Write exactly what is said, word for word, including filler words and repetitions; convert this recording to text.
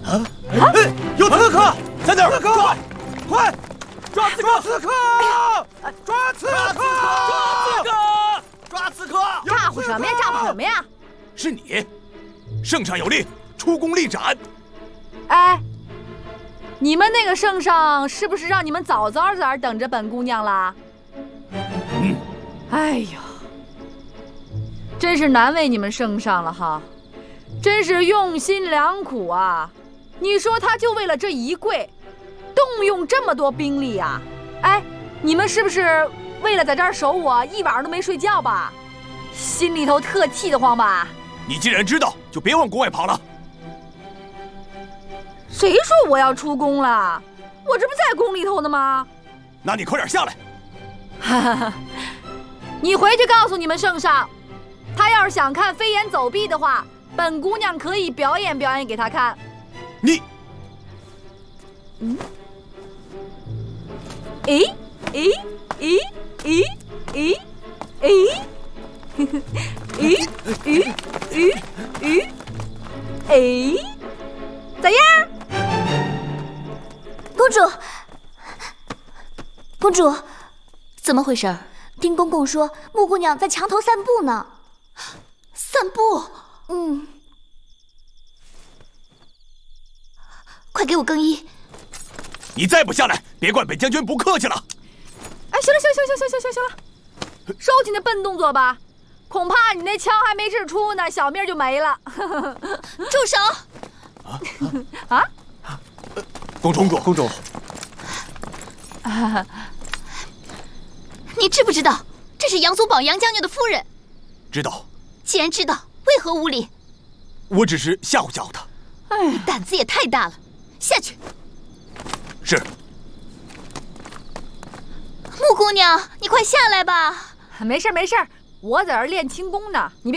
啊！哎，有刺客，在哪儿？刺客，快抓抓刺客！抓刺客！抓刺客！抓刺客！ 咋呼什么呀？咋呼什么呀？ 是你，圣上有令，出宫立斩。 哎，你们那个圣上是不是让你们早早在这儿等着本姑娘啦？ 嗯。 哎呦，真是难为你们圣上了哈，真是用心良苦啊！你说他就为了这一跪，动用这么多兵力呀？哎，你们是不是为了在这儿守我，一晚上都没睡觉吧？心里头特气得慌吧？ 你既然知道，就别往国外跑了。 谁说我要出宫了？我这不在宫里头呢吗？ 那你快点下来。 哈哈哈，你回去告诉你们圣上，他要是想看飞檐走壁的话，本姑娘可以表演表演给他看。 你， 嗯，诶诶诶诶诶诶，诶诶诶诶诶，咋样？ 公主，公主，怎么回事？丁公公说木姑娘在墙头散步呢。散步？嗯。快给我更衣！ 你再不下来，别怪本将军不客气了。 哎，行了，行行行行行行行了，收起那笨动作吧，恐怕你那枪还没掷出呢，小命就没了。 住手！ 啊啊！ 公主，公主， 啊、你知不知道这是杨宗保杨将军的夫人？ 知道。 既然知道，为何无礼？ 我只是吓唬吓唬他。 哎，你胆子也太大了！下去。 是。 木姑娘，你快下来吧。 没事没事，我在这儿练轻功呢，你别。